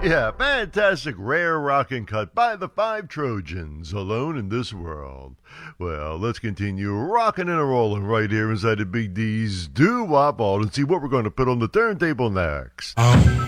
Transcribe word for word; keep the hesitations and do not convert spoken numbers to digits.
Yeah, fantastic rare rockin' cut by the Five Trojans, Alone in This World. Well, let's continue rocking and a rolling right here inside the Big D's Doo Wop Vault and see what we're going to put on the turntable next.